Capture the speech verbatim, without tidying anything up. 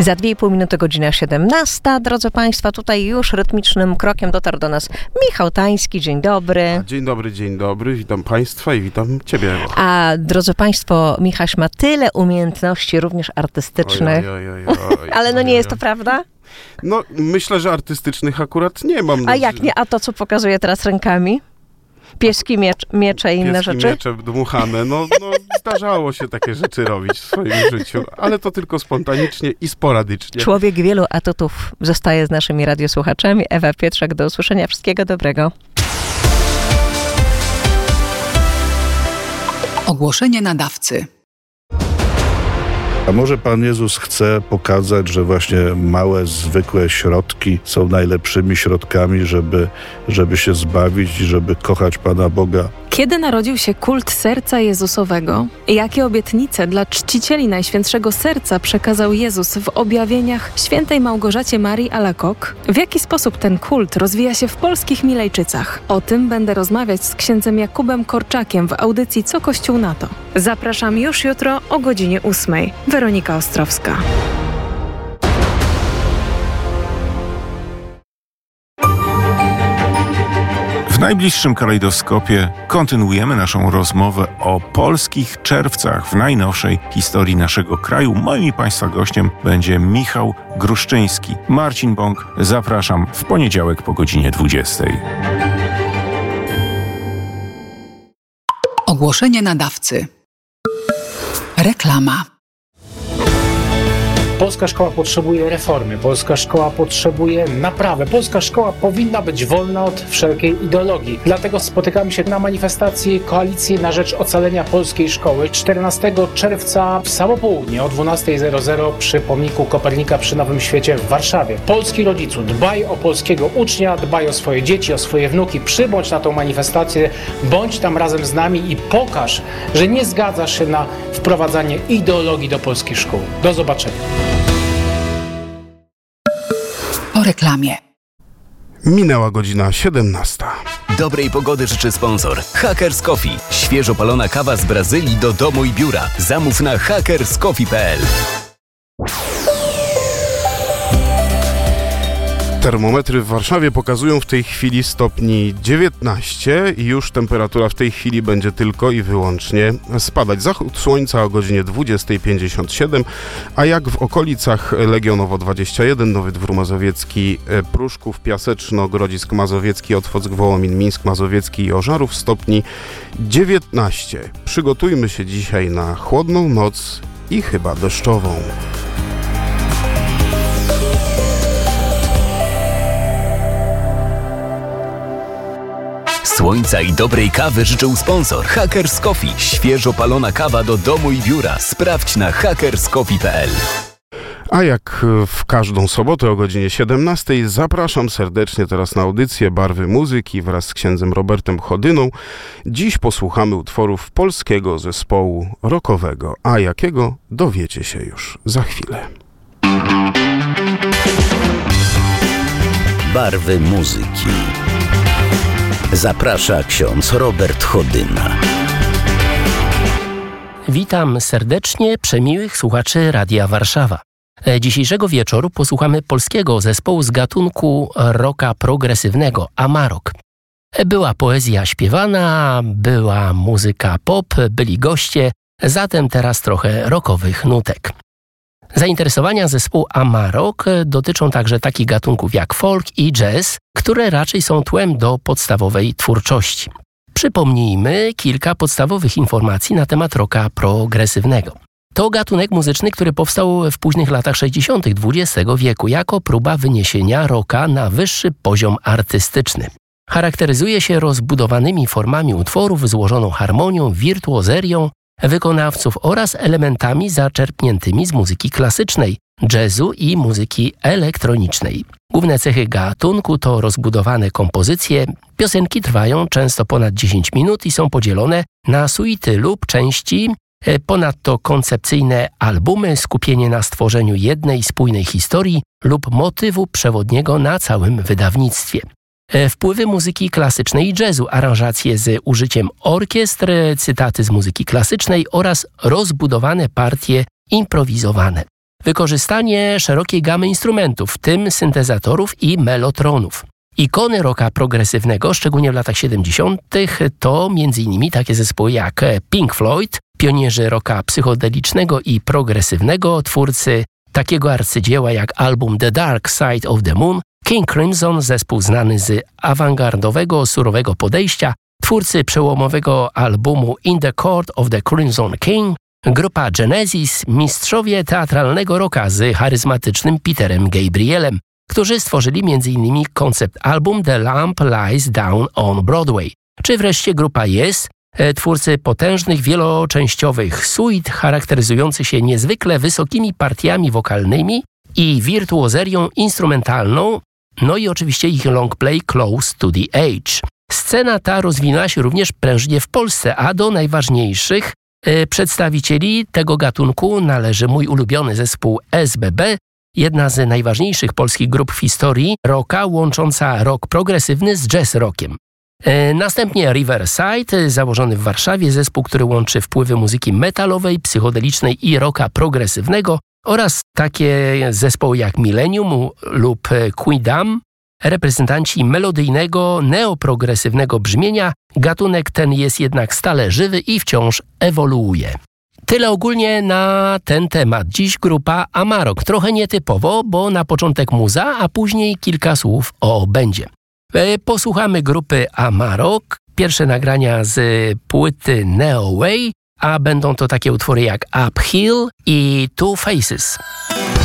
Za dwie i pół minuty godzina siedemnasta. Drodzy Państwo, tutaj już rytmicznym krokiem dotarł do nas Michał Tański. Dzień dobry. Dzień dobry, dzień dobry. Witam Państwa i witam Ciebie. A drodzy Państwo, Michaś ma tyle umiejętności, również artystycznych. Oj, oj, oj, oj, oj, Ale no oj, nie oj. jest to prawda? No, myślę, że artystycznych akurat nie mam. A jak nie? A to, co pokazuje teraz rękami? Pieski, miecz, miecze i inne Pieski, rzeczy? miecze dmuchane. No, no, zdarzało się takie rzeczy robić w swoim życiu, ale to tylko spontanicznie i sporadycznie. Człowiek wielu atutów zostaje z naszymi radiosłuchaczami. Ewa Pietrzak, do usłyszenia. Wszystkiego dobrego. Ogłoszenie nadawcy. A może Pan Jezus chce pokazać, że właśnie małe, zwykłe środki są najlepszymi środkami, żeby, żeby się zbawić i żeby kochać Pana Boga? Kiedy narodził się kult Serca Jezusowego? Jakie obietnice dla czcicieli Najświętszego Serca przekazał Jezus w objawieniach świętej Małgorzacie Marii Alacoque? W jaki sposób ten kult rozwija się w polskich Milejczycach? O tym będę rozmawiać z księdzem Jakubem Korczakiem w audycji Co Kościół na to. Zapraszam już jutro o godzinie ósmej. Weronika Ostrowska. W najbliższym kalejdoskopie kontynuujemy naszą rozmowę o polskich czerwcach w najnowszej historii naszego kraju. Moim i Państwa gościem będzie Michał Gruszczyński. Marcin Bąk, zapraszam w poniedziałek po godzinie dwudziestej. Ogłoszenie nadawcy. Reklama. Polska szkoła potrzebuje reformy, polska szkoła potrzebuje naprawy, polska szkoła powinna być wolna od wszelkiej ideologii. Dlatego spotykamy się na manifestacji Koalicji na rzecz ocalenia polskiej szkoły czternastego czerwca w samo południe o dwunasta zero zero przy pomniku Kopernika przy Nowym Świecie w Warszawie. Polski rodzicu, dbaj o polskiego ucznia, dbaj o swoje dzieci, o swoje wnuki, przybądź na tą manifestację, bądź tam razem z nami i pokaż, że nie zgadzasz się na wprowadzanie ideologii do polskich szkół. Do zobaczenia. Po reklamie. Minęła godzina siedemnasta. Dobrej pogody życzy sponsor Hackers Coffee. Świeżo palona kawa z Brazylii do domu i biura. Zamów na hackers coffee kropka p l. Termometry w Warszawie pokazują w tej chwili stopni dziewiętnaście i już temperatura w tej chwili będzie tylko i wyłącznie spadać. Zachód słońca o godzinie dwudziesta pięćdziesiąt siedem, a jak w okolicach Legionowo dwadzieścia jeden, Nowy Dwór Mazowiecki, Pruszków, Piaseczno, Grodzisk Mazowiecki, Otwock, Wołomin, Mińsk Mazowiecki i Ożarów stopni dziewiętnaście. Przygotujmy się dzisiaj na chłodną noc i chyba deszczową. Słońca i dobrej kawy życzył sponsor Hackers Coffee. Świeżo palona kawa do domu i biura. Sprawdź na hackers coffee kropka p l. A jak w każdą sobotę o godzinie siedemnastej zapraszam serdecznie teraz na audycję Barwy Muzyki wraz z księdzem Robertem Chodyną. Dziś posłuchamy utworów polskiego zespołu rockowego, a jakiego dowiecie się już za chwilę. Barwy Muzyki. Zaprasza ksiądz Robert Chodyna. Witam serdecznie przemiłych słuchaczy Radia Warszawa. Dzisiejszego wieczoru posłuchamy polskiego zespołu z gatunku rocka progresywnego Amarok. Była poezja śpiewana, była muzyka pop, byli goście, zatem teraz trochę rockowych nutek. Zainteresowania zespołu Amarok dotyczą także takich gatunków jak folk i jazz, które raczej są tłem do podstawowej twórczości. Przypomnijmy kilka podstawowych informacji na temat rocka progresywnego. To gatunek muzyczny, który powstał w późnych latach sześćdziesiątych dwudziestego wieku jako próba wyniesienia rocka na wyższy poziom artystyczny. Charakteryzuje się rozbudowanymi formami utworów, złożoną harmonią, wirtuozerią wykonawców oraz elementami zaczerpniętymi z muzyki klasycznej, jazzu i muzyki elektronicznej. Główne cechy gatunku to rozbudowane kompozycje. Piosenki trwają często ponad dziesięć minut i są podzielone na suity lub części. Ponadto koncepcyjne albumy, skupienie na stworzeniu jednej spójnej historii lub motywu przewodniego na całym wydawnictwie. Wpływy muzyki klasycznej i jazzu, aranżacje z użyciem orkiestr, cytaty z muzyki klasycznej oraz rozbudowane partie improwizowane. wykorzystanie szerokiej gamy instrumentów, w tym syntezatorów i mellotronów. Ikony rocka progresywnego, szczególnie w latach siedemdziesiątych, to między innymi takie zespoły jak Pink Floyd, pionierzy rocka psychodelicznego i progresywnego, twórcy takiego arcydzieła jak album The Dark Side of the Moon, King Crimson, zespół znany z awangardowego, surowego podejścia, twórcy przełomowego albumu In the Court of the Crimson King, grupa Genesis, mistrzowie teatralnego rocka z charyzmatycznym Peterem Gabrielem, którzy stworzyli między innymi koncept album The Lamp Lies Down on Broadway, czy wreszcie grupa Yes, twórcy potężnych, wieloczęściowych suite charakteryzujących się niezwykle wysokimi partiami wokalnymi i wirtuozerią instrumentalną, no i oczywiście ich longplay Close to the Edge. Scena ta rozwinęła się również prężnie w Polsce, a do najważniejszych e, przedstawicieli tego gatunku należy mój ulubiony zespół S B B, jedna z najważniejszych polskich grup w historii rocka, łącząca rock progresywny z jazz rockiem. E, następnie Riverside, założony w Warszawie, zespół, który łączy wpływy muzyki metalowej, psychodelicznej i rocka progresywnego oraz takie zespoły jak Millennium lub Quidam, reprezentanci melodyjnego, neoprogresywnego brzmienia. Gatunek ten jest jednak stale żywy i wciąż ewoluuje. Tyle ogólnie na ten temat. Dziś grupa Amarok. Trochę nietypowo, bo na początek muza, a później kilka słów o będzie. Posłuchamy grupy Amarok. Pierwsze nagrania z płyty Neo Way, a będą to takie utwory jak Uphill i Two Faces.